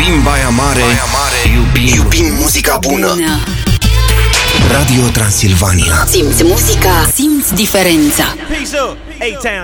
Iubim Baia Mare, iubim muzica bună. Radio Transilvania. Simți muzica, simți diferența. Peace up, A-Town.